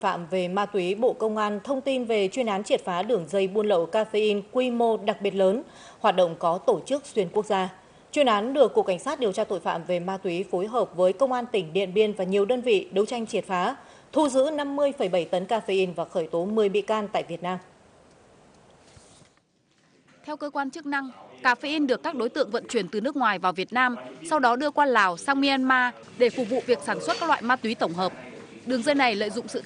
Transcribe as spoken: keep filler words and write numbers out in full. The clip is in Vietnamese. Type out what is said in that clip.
Phạm về ma túy, Bộ Công an thông tin về chuyên án triệt phá đường dây buôn lậu caffeine quy mô đặc biệt lớn, hoạt động có tổ chức xuyên quốc gia. Chuyên án được Cục Cảnh sát điều tra tội phạm về ma túy phối hợp với Công an tỉnh Điện Biên và nhiều đơn vị đấu tranh triệt phá, thu giữ năm mươi phẩy bảy tấn caffeine và khởi tố mười bị can tại Việt Nam. Theo cơ quan chức năng, caffeine được các đối tượng vận chuyển từ nước ngoài vào Việt Nam, sau đó đưa qua Lào sang Myanmar để phục vụ việc sản xuất các loại ma túy tổng hợp. Đường dây này lợi dụng sự